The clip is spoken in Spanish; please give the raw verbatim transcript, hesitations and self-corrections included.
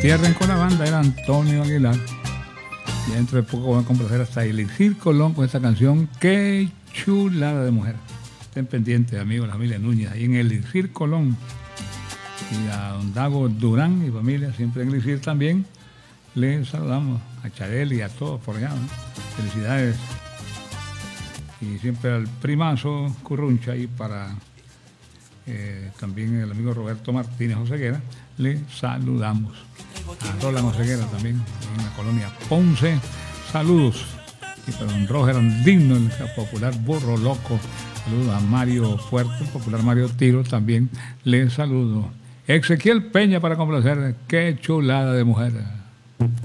Cierren con la banda, era Antonio Aguilar. Y dentro de poco van a complacer hasta Elixir Colón con esta canción, Qué chulada de mujer. Estén pendientes, amigos, la familia Núñez, ahí en Elixir Colón. Y a don Dago Durán y familia, siempre en Elixir también. Les saludamos a Charel y a todos por allá, ¿no? Felicidades. Y siempre al primazo Curruncha y para eh, también el amigo Roberto Martínez Oseguera, le saludamos. A Roland Oseguera también, en la colonia Ponce, saludos. Y para don Roger Andino, el popular Burro Loco, saludos a Mario Fuerte, el popular Mario Tiro, también le saludo. Ezequiel Peña para complacer, qué chulada de mujer.